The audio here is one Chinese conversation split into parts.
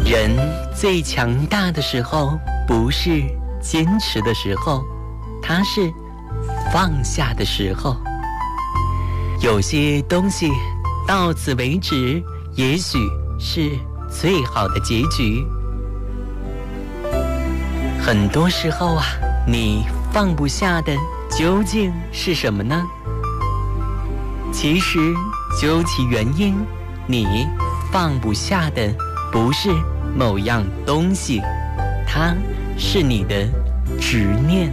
人最强大的时候，不是坚持的时候，它是放下的时候。有些东西到此为止，也许是最好的结局。很多时候啊，你放不下的究竟是什么呢？其实究其原因，你放不下的不是某样东西，它是你的执念。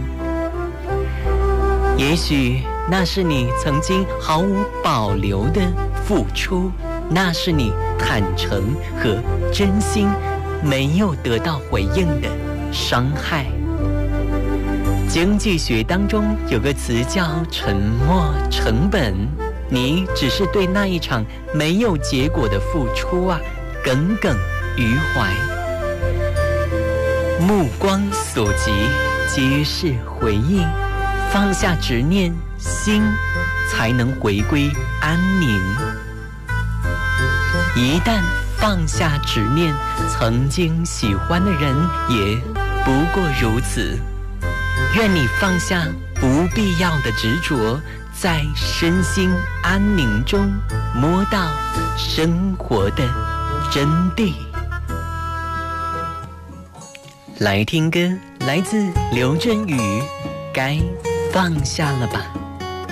也许那是你曾经毫无保留的付出，那是你坦诚和真心没有得到回应的伤害。经济学当中有个词叫沉没成本，你只是对那一场没有结果的付出啊耿耿于怀。目光所及皆是回忆，放下执念，心才能回归安宁。一旦放下执念，曾经喜欢的人也不过如此。愿你放下不必要的执着，在身心安宁中摸到生活的真谛。来听歌，来自刘振宇，该放下了吧。